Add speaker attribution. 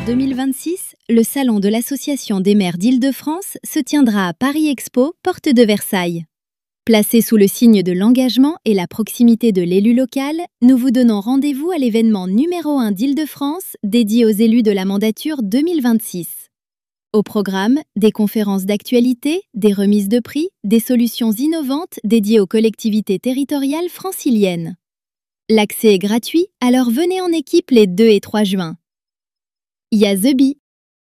Speaker 1: 2026, le salon de l'Association des maires d'Île-de-France se tiendra à Paris Expo, porte de Versailles. Placé sous le signe de l'engagement et la proximité de l'élu local, nous vous donnons rendez-vous à l'événement numéro 1 d'Île-de-France dédié aux élus de la mandature 2026. Au programme, des conférences d'actualité, des remises de prix, des solutions innovantes dédiées aux collectivités territoriales franciliennes. L'accès est gratuit, alors venez en équipe les 2 et 3 juin. Il y a The Bee,